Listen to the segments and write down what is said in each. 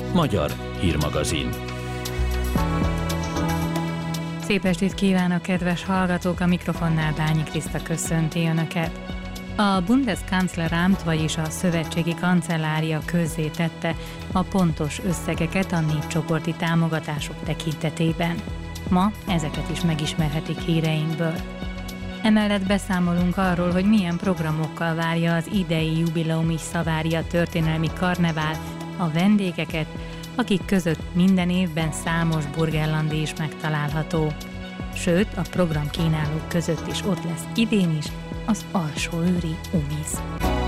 Magyar hírmagazin. Szép estét kívánok, kedves hallgatók! A mikrofonnál Bányi Kriszta köszönti Önöket. A Bundeskanzleramt, vagyis a szövetségi kancellária közzétette a pontos összegeket a népcsoporti támogatások tekintetében. Ma ezeket is megismerhetik híreinkből. Emellett beszámolunk arról, hogy milyen programokkal várja az idei jubileumi Szavária történelmi karnevál a vendégeket, akik között minden évben számos burgenlandi is megtalálható. Sőt, a program kínálók között is ott lesz idén is az alsóőri Umiz.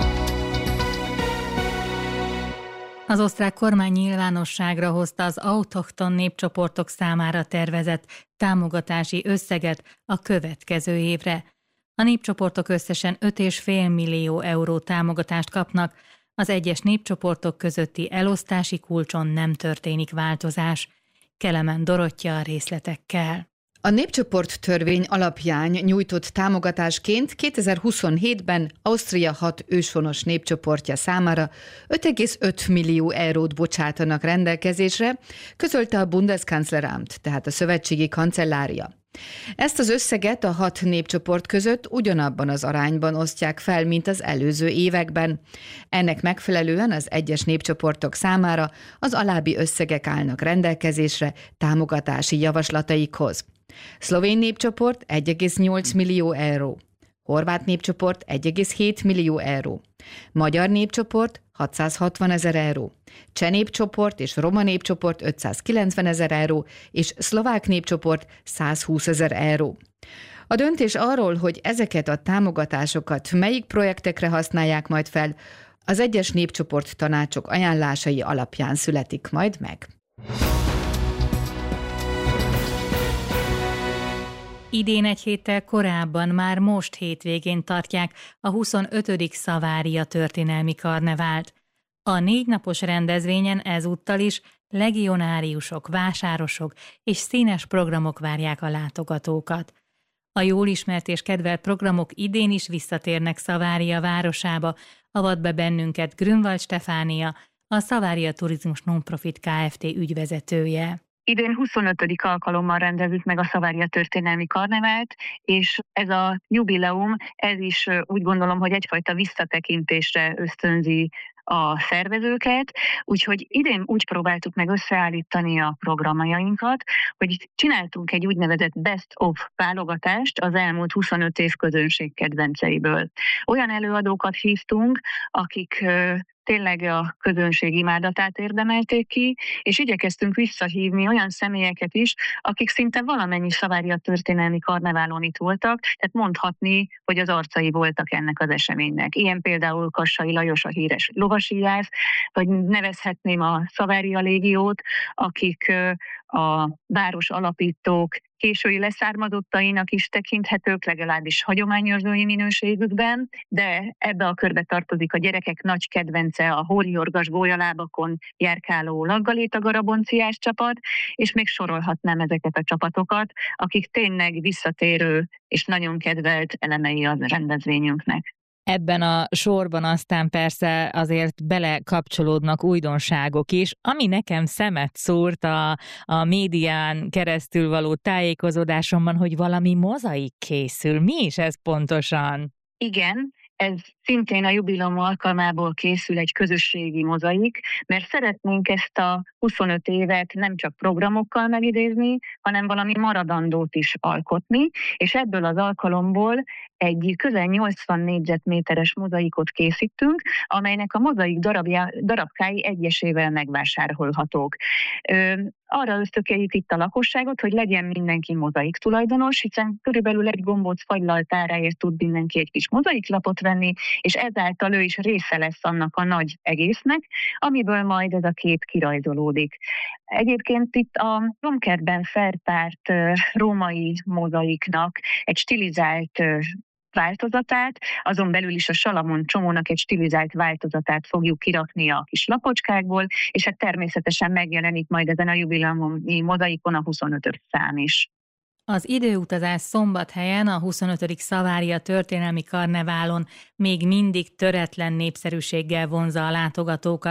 Az osztrák kormány nyilvánosságra hozta az autochton népcsoportok számára tervezett támogatási összeget a következő évre. A népcsoportok összesen 5,5 millió euró támogatást kapnak, az egyes népcsoportok közötti elosztási kulcson nem történik változás. Kelemen Dorottya a részletekkel. A népcsoport törvény alapján nyújtott támogatásként 2027-ben Ausztria 6 őshonos népcsoportja számára 5,5 millió eurót bocsátanak rendelkezésre, közölte a Bundeskanzleramt, tehát a szövetségi kancellária. Ezt az összeget a 6 népcsoport között ugyanabban az arányban osztják fel, mint az előző években. Ennek megfelelően az egyes népcsoportok számára az alábbi összegek állnak rendelkezésre támogatási javaslataikhoz. Szlovén népcsoport 1,8 millió euró, horvát népcsoport 1,7 millió euró, magyar népcsoport 660 000 euró, cseh népcsoport és roma népcsoport 590 000 euró, és szlovák népcsoport 120 000 euró. A döntés arról, hogy ezeket a támogatásokat melyik projektekre használják majd fel, az egyes népcsoport tanácsok ajánlásai alapján születik majd meg. Idén egy héttel korábban, már most hétvégén tartják a 25. Szavária történelmi karnevált. A 4 napos rendezvényen ezúttal is legionáriusok, vásárosok és színes programok várják a látogatókat. A jól ismert és kedvelt programok idén is visszatérnek Szavária városába, avat be bennünket Grünwald Stefánia, a Szavária Turizmus Nonprofit Kft. Ügyvezetője. Idén 25. alkalommal rendezzük meg a Szavária történelmi karnevált, és ez a jubileum, ez is úgy gondolom, hogy egyfajta visszatekintésre ösztönzi a szervezőket, úgyhogy idén úgy próbáltuk meg összeállítani a programjainkat, hogy csináltunk egy úgynevezett best of válogatást az elmúlt 25 év közönség kedvenceiből. Olyan előadókat hívtunk, akik tényleg a közönség imádatát érdemelték ki, és igyekeztünk visszahívni olyan személyeket is, akik szinte valamennyi Szavária történelmi karneválon itt voltak, tehát mondhatni, hogy az arcai voltak ennek az eseménynek. Ilyen például Kassai Lajos, a híres lovasíjász, vagy nevezhetném a Szavária légiót, akik a város alapítók késői leszármazottainak is tekinthetők, legalábbis hagyományőrzői minőségükben, de ebbe a körbe tartozik a gyerekek nagy kedvence, a hóriorgas gólyalábakon járkáló Laggaléta garabonciás csapat, és még sorolhatnám ezeket a csapatokat, akik tényleg visszatérő és nagyon kedvelt elemei a rendezvényünknek. Ebben a sorban aztán persze azért belekapcsolódnak újdonságok is, ami nekem szemet szúrt a médián keresztül való tájékozódásomban, hogy valami mozaik készül. Mi is ez pontosan? Igen, ez szintén a jubileum alkalmából készül egy közösségi mozaik, mert szeretnénk ezt a 25 évet nem csak programokkal megidézni, hanem valami maradandót is alkotni, és ebből az alkalomból egy közel 80 négyzetméteres mozaikot készítünk, amelynek a mozaik darabkái egyesével megvásárolhatók. Arra ösztökéljük itt a lakosságot, hogy legyen mindenki mozaik tulajdonos, hiszen körülbelül egy gombóc fagylaltáráért tud mindenki egy kis mozaiklapot venni, és ezáltal ő is része lesz annak a nagy egésznek, amiből majd ez a kép kirajzolódik. Egyébként itt a Romkertben feltárt római mozaiknak egy stilizált változatát, azon belül is a Salamon csomónak egy stilizált változatát fogjuk kirakni a kis lapocskákból, és hát természetesen megjelenik majd ezen a jubileumi mozaikon a 25. szám is. Az időutazás Szombathelyen a 25. Szavária történelmi karneválon még mindig töretlen népszerűséggel vonzza a látogatókat.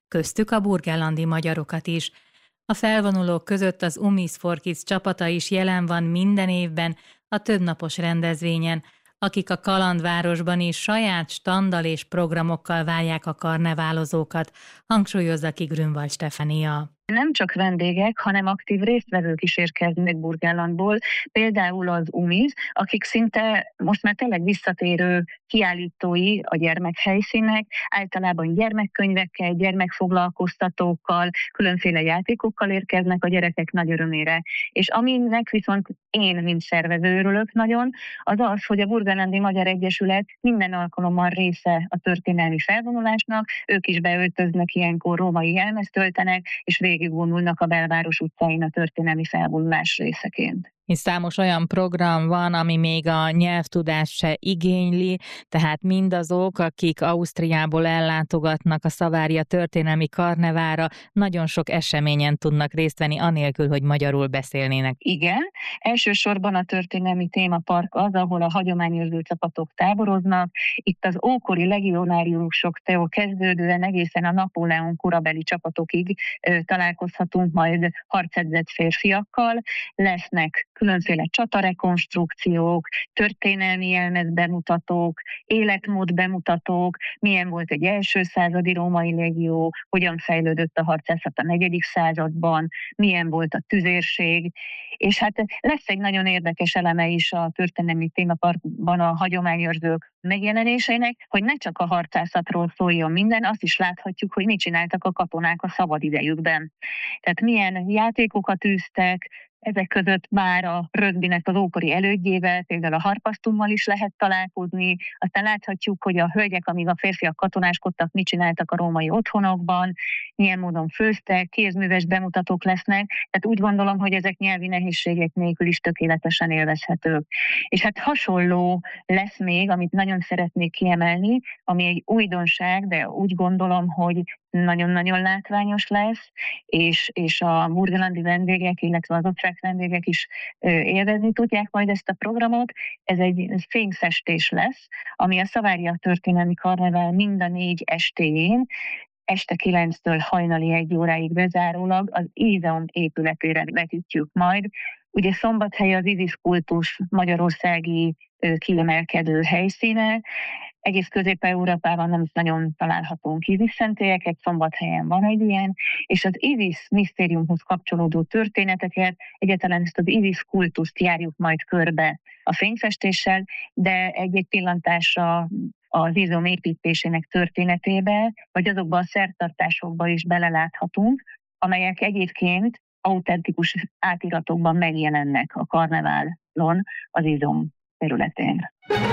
köztük a burgenlandi magyarokat is. A felvonulók között az UMIS for Kids csapata is jelen van minden évben a többnapos rendezvényen, akik a kalandvárosban is saját standal és programokkal várják a karneválozókat, hangsúlyozza ki Grünwald Stefania. Nem csak vendégek, hanem aktív résztvevők is érkeznek Burgenlandból, például az UMIS, akik szinte most már tényleg visszatérő kiállítói a gyermekhelyszínek, általában gyermekkönyvekkel, gyermekfoglalkoztatókkal, különféle játékokkal érkeznek a gyerekek nagy örömére. És aminek viszont én, mint szervező örülök nagyon, az az, hogy a Burgenlandi Magyar Egyesület minden alkalommal része a történelmi felvonulásnak, ők is beöltöznek ilyenkor, római jelmezt töltenek, és végigvonulnak a belváros utcáin a történelmi felvonulás részeként. És számos olyan program van, ami még a nyelvtudást se igényli, tehát mindazok, akik Ausztriából ellátogatnak a Savaria történelmi karnevára, nagyon sok eseményen tudnak részt venni, anélkül, hogy magyarul beszélnének. Igen, elsősorban a történelmi témapark az, ahol a hagyományőrző csapatok táboroznak. Itt az ókori legionáriusoktól kezdődően egészen a Napóleon korabeli csapatokig találkozhatunk majd harcedzett férfiakkal, lesznek különféle csatarekonstrukciók, történelmi jelmez bemutatók, életmód bemutatók, milyen volt egy első századi római légió, hogyan fejlődött a harcászat a 4. században, milyen volt a tüzérség, és hát lesz egy nagyon érdekes eleme is a történelmi témaparkban a hagyományőrzők megjelenéseinek, hogy ne csak a harcászatról szóljon minden, azt is láthatjuk, hogy mit csináltak a katonák a szabadidejükben. Tehát milyen játékokat űztek, ezek között már a rögbinek az ókori elődjével, például a harpasztummal is lehet találkozni. Aztán láthatjuk, hogy a hölgyek, amíg a férfiak katonáskodtak, mit csináltak a római otthonokban, milyen módon főztek, kézműves bemutatók lesznek. Tehát úgy gondolom, hogy ezek nyelvi nehézségek nélkül is tökéletesen élvezhetők. És hát hasonló lesz még, amit nagyon szeretnék kiemelni, ami egy újdonság, de úgy gondolom, hogy nagyon-nagyon látványos lesz, és a burgenlandi vendégek, illetve az osztrák vendégek is élvezni tudják majd ezt a programot. Ez egy fényfestés lesz, ami a Savaria történelmi karnevál mind a 4 estéjén, este 9-től hajnali 1 óráig bezárólag az Izeum épületére vetítjük majd. Ugye Szombathely az Isis kultus magyarországi kiemelkedő helyszíne, egész Közép-Európában nem is nagyon találhatunk Isis szentélyeket, Szombathelyen van egy ilyen, és az Isis misztériumhoz kapcsolódó történeteket, egyáltalán ezt az Isis kultuszt járjuk majd körbe a fényfestéssel, de egy pillantásra az Izeum építésének történetébe, vagy azokban a szertartásokba is beleláthatunk, amelyek egyébként autentikus átiratokban megjelennek a karneválon az Izeum területén.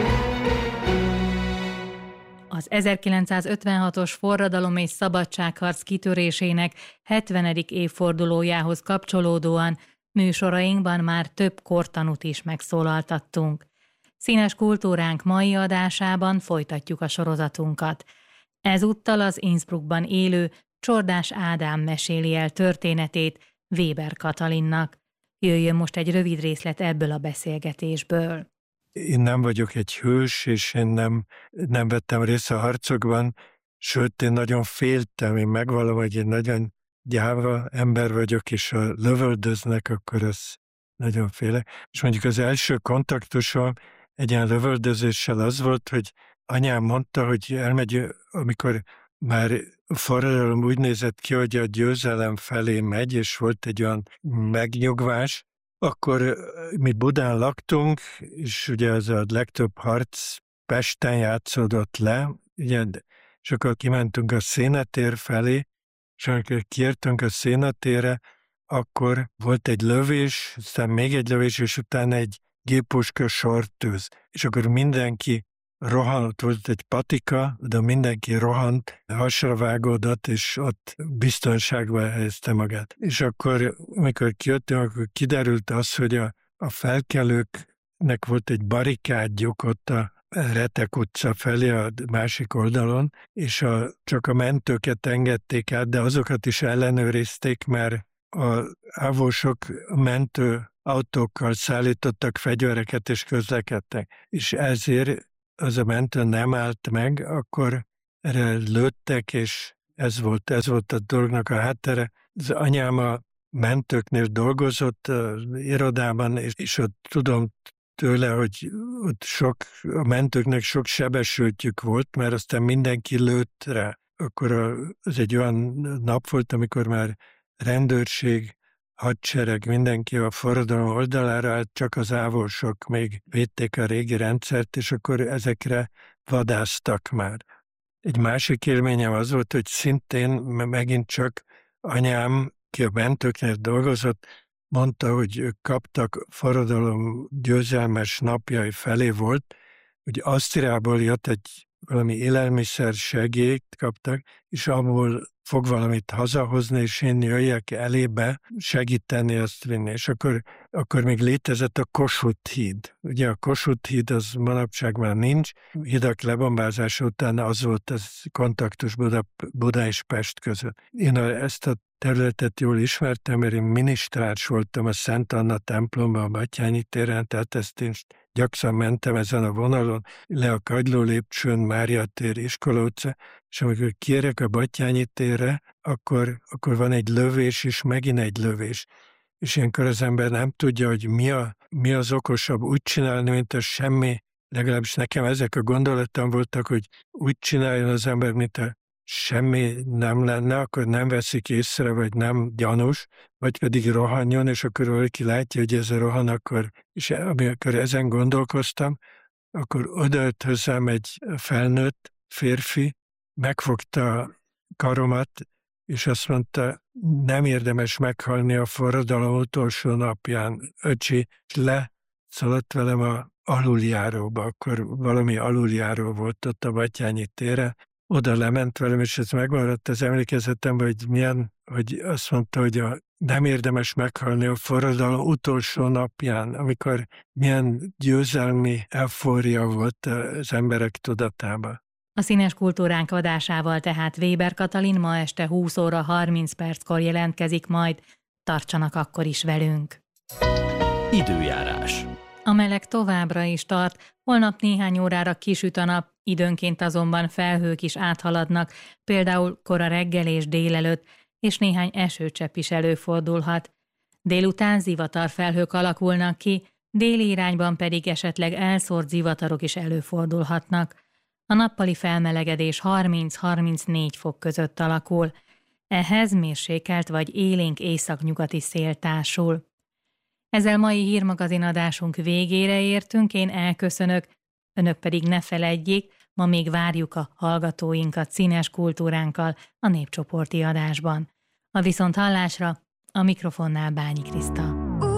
Az 1956-os forradalom és szabadságharc kitörésének 70. évfordulójához kapcsolódóan műsorainkban már több kortanút is megszólaltattunk. Színes kultúránk mai adásában folytatjuk a sorozatunkat. Ezúttal az Innsbruckban élő Csordás Ádám meséli el történetét Weber Katalinnak. Jöjjön most egy rövid részlet ebből a beszélgetésből. Én nem vagyok egy hős, és én nem vettem részt a harcokban, sőt, én nagyon féltem, én megvallom, hogy én nagyon gyáva ember vagyok, és ha lövöldöznek, akkor az nagyon félek. És mondjuk az első kontaktusom egy ilyen lövöldözéssel az volt, hogy anyám mondta, hogy elmegy, amikor már a forradalom úgy nézett ki, hogy a győzelem felé megy, és volt egy olyan megnyugvás, akkor mi Budán laktunk, és ugye az a legtöbb harc Pesten játszódott le, ugye, és akkor kimentünk a Szénatér felé, és amikor kiértünk a Szénatérre, akkor volt egy lövés, aztán még egy lövés, és utána egy géppuska sortűz. És akkor mindenki rohanott, volt egy patika, de mindenki rohant, hasra vágódott, és ott biztonságban helyezte magát. És akkor, amikor kijöttünk, akkor kiderült az, hogy a felkelőknek volt egy barikádjuk ott a Retek utca felé a másik oldalon, és csak a mentőket engedték át, de azokat is ellenőrizték, mert az ávósok mentő autókkal szállítottak fegyvereket és közlekedtek. És ezért az a mentő nem állt meg, akkor erre lőttek, és Ez volt a dolognak a háttere. Az anyám a mentőknél dolgozott irodában, és ott tudom tőle, hogy ott a mentőknek sok sebesültjük volt, mert aztán mindenki lőtt rá. Akkor az egy olyan nap volt, amikor már rendőrség, hadsereg, mindenki a forradalom oldalára állt, csak az ávolsok még védték a régi rendszert, és akkor ezekre vadásztak már. Egy másik élményem az volt, hogy szintén megint csak anyám, ki a mentőknél dolgozott, mondta, hogy ők kaptak forradalom győzelmes napjai felé volt, hogy Ausztriából jött valami élelmiszer segélyt kaptak, és abból fog valamit hazahozni, és én jöjjek elébe segíteni azt vinni. És akkor még létezett a Kossuth híd. Ugye a Kossuth híd az manapság már nincs. Hidak lebombázása után az volt az kontaktus Buda és Pest között. Én ezt a területet jól ismertem, mert én minisztrárs voltam a Szent Anna templomban, a Batthyány téren, tehát ezt én gyakran mentem ezen a vonalon, le a Kagyló lépcsőn, Mária tér, Iskola utca, és amikor kiérek a Batthyány térre, akkor van egy lövés, és megint egy lövés. És ilyenkor az ember nem tudja, hogy mi az okosabb úgy csinálni, mint a semmi. Legalábbis nekem ezek a gondolatom voltak, hogy úgy csináljon az ember, mint a semmi nem lenne, akkor nem veszik észre, vagy nem gyanús, vagy pedig rohanjon, és akkor valaki látja, hogy ez a rohan, és amikor ezen gondolkoztam, akkor odajött hozzám egy felnőtt férfi, megfogta a karomat, és azt mondta, nem érdemes meghalni a forradalom utolsó napján. Öcsi, leszaladt velem a aluljáróba, akkor valami aluljáró volt ott a Batthyány térre, oda lement velem, és ez megmaradt az emlékezetemben, hogy azt mondta, hogy nem érdemes meghalni a forradalom utolsó napján, amikor milyen győzelmi eufória volt az emberek tudatában. A Színes Kultúránk adásával tehát Weber Katalin ma este 20 óra 30 perckor jelentkezik majd. Tartsanak akkor is velünk! Időjárás. A meleg továbbra is tart, holnap néhány órára kisüt a nap, időnként azonban felhők is áthaladnak, például kora reggel és délelőtt, és néhány esőcsepp is előfordulhat. Délután zivatarfelhők alakulnak ki, déli irányban pedig esetleg elszórt zivatarok is előfordulhatnak. A nappali felmelegedés 30-34 fok között alakul. Ehhez mérsékelt vagy élénk északnyugati szél társul. Ezzel mai hírmagazinadásunk végére értünk, én elköszönök, önök pedig ne feledjék, ma még várjuk a hallgatóinkat Színes Kultúránkkal a népcsoporti adásban. A viszonthallásra a mikrofonnál Bányi Kriszta.